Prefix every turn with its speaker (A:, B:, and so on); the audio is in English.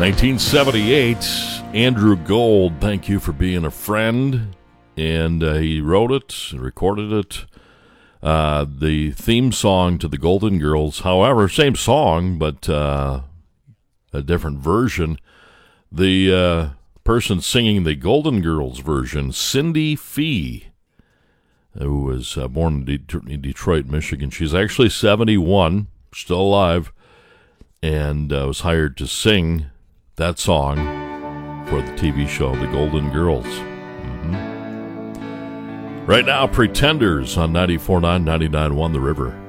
A: 1978, Andrew Gold, Thank You for Being a Friend. And he wrote it, recorded it. The theme song to the Golden Girls, however, same song, but a different version. The person singing the Golden Girls version, Cindy Fee, who was born in Detroit, Michigan. She's actually 71, still alive, and was hired to sing that song for the TV show, The Golden Girls. Right now, Pretenders on 94.9, 99.1 The River.